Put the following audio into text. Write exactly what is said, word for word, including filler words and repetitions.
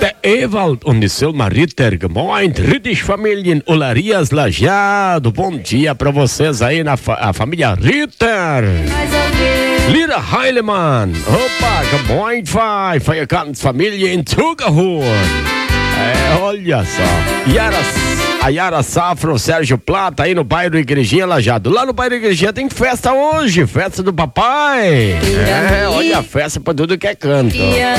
Der Ewald und die Selma Ritter gemeint, Rittisch Familien, Olarias Lajeado, bom dia pra vocês aí na fa- a família Ritter. Lira Heilemann, opa, gemeint, vai, vai a ganze Familie in Zugerhut. É, olha só, Yara, a Yara Safra, o Sérgio Plata aí no bairro Igrejinha Lajeado. Lá no bairro Igrejinha tem festa hoje, festa do papai. É, olha a festa pra tudo que é canto.